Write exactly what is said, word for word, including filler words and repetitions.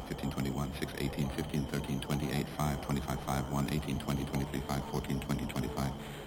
fifteen, twenty-one, six, eighteen, fifteen, thirteen, twenty-eight, five, twenty-five, five, one, eighteen, twenty, twenty-three, five, fourteen, twenty, twenty-five.